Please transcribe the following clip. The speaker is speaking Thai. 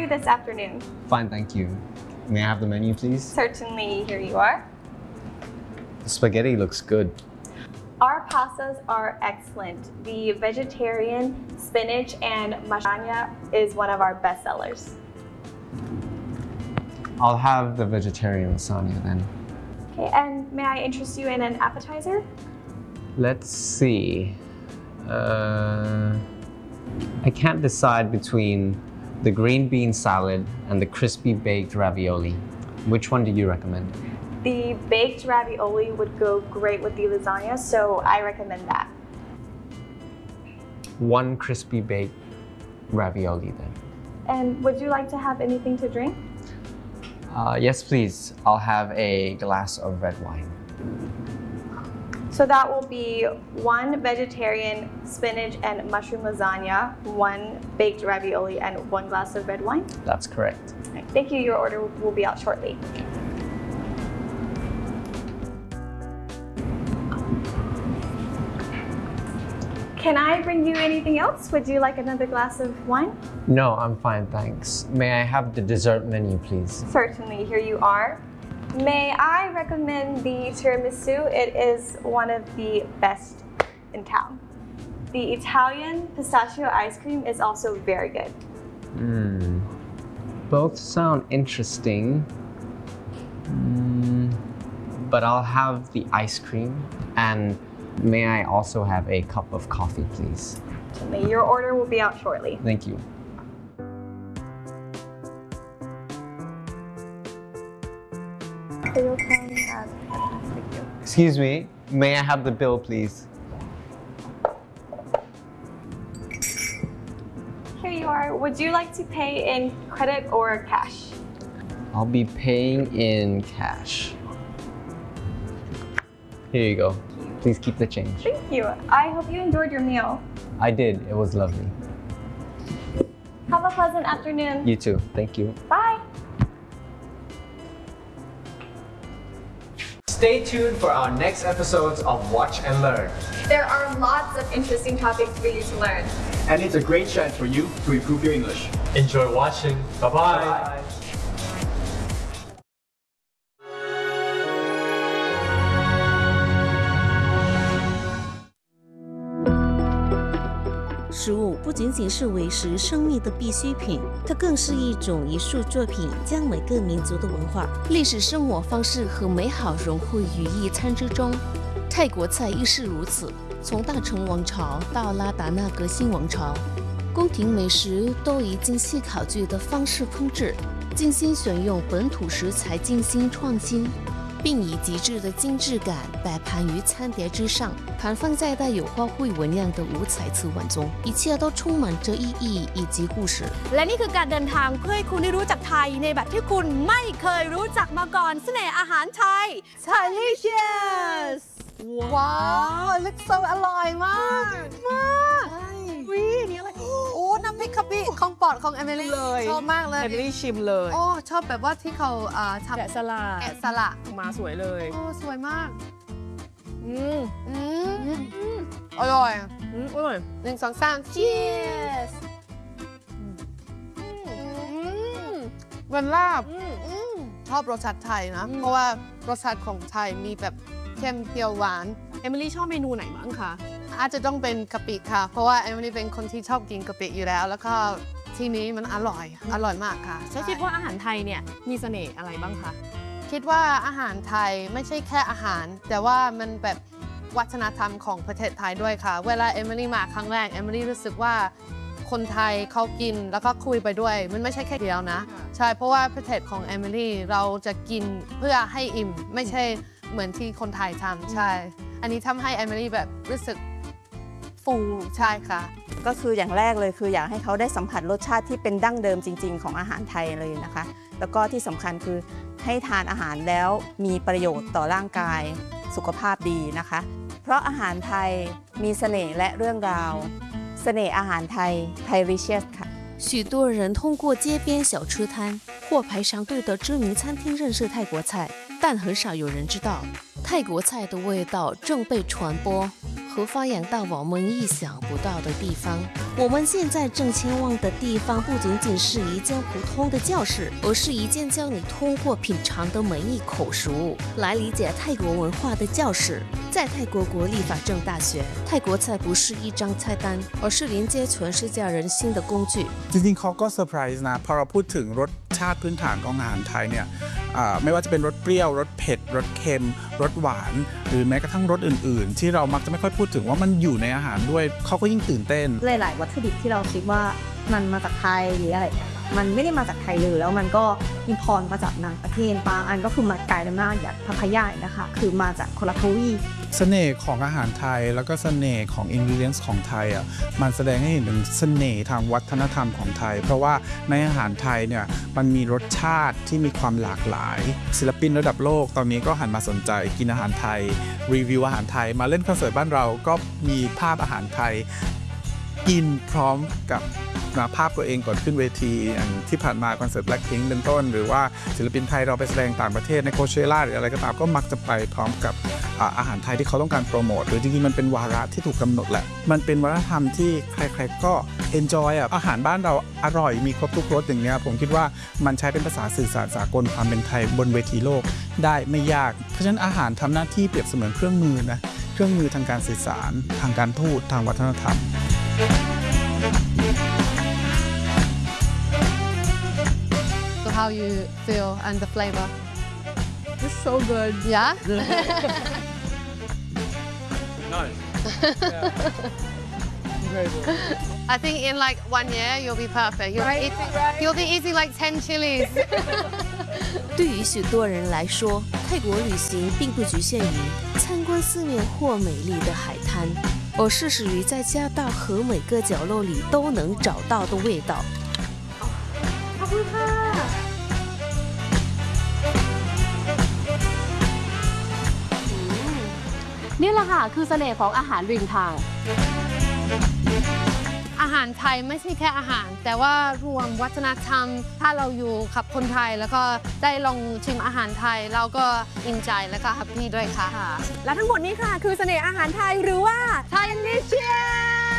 you this afternoon? Fine, thank you. May I have the menu, please? Certainly, here you are. The spaghetti looks good. Our pastas are excellent. The vegetarian spinach and lasagna is one of our best sellers. I'll have the vegetarian lasagna then. Okay, and may I interest you in an appetizer? Let's see. I can't decide between the green bean salad and the crispy baked ravioli. Which one do you recommend? The baked ravioli would go great with the lasagna, so I recommend that. One crispy baked ravioli then. And would you like to have anything to drink? Yes, please. I'll have a glass of red wine. So that will be one vegetarian spinach and mushroom lasagna, one baked ravioli, and one glass of red wine. That's correct. Right, thank you. Your order will be out shortly. Can I bring you anything else? Would you like another glass of wine? No, I'm fine, thanks. May I have the dessert menu, please? Certainly, here you are. May I recommend the tiramisu? It is one of the best in town. The Italian pistachio ice cream is also very good. Both sound interesting, but I'll have the ice cream, and may I also have a cup of coffee, please? Certainly, your order will be out shortly. Thank you. Excuse me, may I have the bill, please? Here you are. Would you like to pay in credit or cash? I'll be paying in cash. Here you go. Please keep the change. Thank you. I hope you enjoyed your meal. I did. It was lovely. Have a pleasant afternoon. You too. Thank you. Bye. Stay tuned for our next episodes of Watch and Learn. There are lots of interesting topics for you to learn. And it's a great chance for you to improve your English. Enjoy watching. Bye-bye. 食物不仅仅是维持生命的必需品，它更是一种艺术作品，将每个民族的文化、历史生活方式和美好融汇于一餐之中。泰国菜亦是如此，从大成王朝到拉达纳革新王朝，宫廷美食都以精细考据的方式烹制，精心选用本土食材进行创新，并以极致的精致感摆盘于餐碟之上，盘放在带有花卉纹样的五彩瓷碗中，一切都充满着意义以及故事。 และนี่คือการเดินทางเพื่อให้คุณได้รู้จักไทยในแบบที่คุณไม่เคยรู้จักมาก่อนเสน่ห์อาหารไทย Delicious ว้าวลึกโซอร่อยมากวินี่อะไรโอ้น้ำพริกกะปิของโปรดของเอมิลี่เลยชอบมากเลยเอมิลี่ชิมเลยโอ้ชอบแบบว่าที่เขาทำแกะสลักมาสวยเลยโอ้สวยมากอร่อยอร่อย1 2 3 Cheers เป็นลาบชอบรสชาติไทยนะเพราะว่ารสชาติของไทยมีแบบเค็มเปรี้ยวหวานเอมิลี่ชอบเมนูไหนบ้างคะอาจจะต้องเป็นกะปิค่ะเพราะว่าเอมิลี่เป็นคนที่ชอบกินกะปิอยู่แล้วแล้วก็ที่นี้มันอร่อยมากค่ะแล้วคิดว่าอาหารไทยเนี่ยมีเสน่ห์อะไรบ้างคะคิดว่าอาหารไทยไม่ใช่แค่อาหารแต่ว่ามันแบบวัฒนธรรมของประเทศไทยด้วยค่ะเวลาเอมิลี่มาครั้งแรกเอมิลี่รู้สึกว่าคนไทยเขากินแล้วก็คุยไปด้วยมันไม่ใช่แค่เดียวนะใช่เพราะว่าประเทศของเอมิลี่เราจะกินเพื่อให้อิ่มไม่ใช่เหมือนที่คนไทยทำใช่อันนี้ทำให้เอมิลี่แบบรู้สึกฟูใช่ค่ะก็คืออย่างแรกเลยคืออยากให้เขาได้สัมผัสรสชาติที่เป็นดั้งเดิมจริงๆของอาหารไทยเลยนะคะแล้วก็ที่สำคัญคือให้ทานอาหารแล้วมีประโยชน์ต่อร่างกายสุขภาพดีนะคะเพราะอาหารไทยมีเสน่ห์และเรื่องราวเสน่ห์อาหารไทย Delicious ค่ะ许多人通过街边小吃摊或排长队的知名餐厅认识泰国菜，但很少有人知道泰国菜的味道正被传播和和发扬到我们意想不到的地方。我们现在正前往的地方不仅仅是一间普通的教室，而是一间教你通过品尝的每一口食物来理解泰国文化的教室。在泰国国立法政大学，泰国菜不是一张菜单，而是连接全世界人心的工具。 จริงๆเขาก็เซอร์ไพรส์นะพอเราพูดถึงรสชาติพื้นฐานของอาหารไทยเนี่ยไม่ว่าจะเป็นรสเปรี้ยวรสเผ็ดรสเค็มรสหวานหรือแม้กระทั่งรสอื่นๆที่เรามักจะไม่ค่อยพูดถึงว่ามันอยู่ในอาหารด้วยเขาก็ยิ่งตื่นเต้นหลายๆวัตถุดิบที่เราคิดว่ามันมาจากไทยหรืออะไรมันไม่ได้มาจากไทยเลยแล้วมันก็อิมพอร์ตมาจากต่างประเทศบางอันก็คือมาไกลมากอย่างพัทยานะคะคือมาจากคนละทวีปเสน่ห์ของอาหารไทยแล้วก็เสน่ห์ของอินกรีเดียนส์ของไทยมันแสดงให้เห็นถึงเสน่ห์ทางวัฒนธรรมของไทยเพราะว่าในอาหารไทยเนี่ยมันมีรสชาติที่มีความหลากหลายศิลปินระดับโลกตอนนี้ก็หันมาสนใจกินอาหารไทยรีวิวอาหารไทยมาเล่นคอนเสิร์ตบ้านเราก็มีภาพอาหารไทยกินพร้อมกับภาพตัวเองก่อนขึ้นเวทีอย่างที่ผ่านมาคอนเสิร์ต Blackpink เป็นต้นหรือว่าศิลปินไทยเราไปแสดงต่างประเทศในโคเชล่าหรืออะไรก็ตามก็มักจะไปพร้อมกับอาหารไทยที่เขาต้องการโปรโมทหรือจริงๆมันเป็นวาระที่ถูกกำหนดแหละมันเป็นวัฒนธรรมที่ใครๆก็ enjoy อาหารบ้านเราอร่อยมีครบทุกรสอย่างเงี้ยผมคิดว่ามันใช้เป็นภาษาสื่อสารสากลความเป็นไทยบนเวทีโลกได้ไม่ยากเพราะฉะนั้นอาหารทำหน้าที่เปรียบเสมือนเครื่องมือนะเครื่องมือทางการสื่อสารทางการทูตทางวัฒนธรรม How you feel and the flavor? It's so good. Yeah? Nice. I think in like 1 year you'll be perfect. You'll be eating like 10 chilies. 对于许多人来说，泰国旅行并不局限于参观四面或美丽的海滩，而是始于在家道和每个角落里都能找到的味道。 ขอบคุณค่ะนี่แหละค่ะคือเสน่ห์ของอาหารริมทางอาหารไทยไม่ใช่แค่อาหารแต่ว่ารวมวัฒนธรรมถ้าเราอยู่กับคนไทยแล้วก็ได้ลองชิมอาหารไทยเราก็อินใจแล้วก็แฮปปี้ด้วยค่ะและทั้งหมดนี้ค่ะคือเสน่ห์อาหารไทยหรือว่า Thai Delicious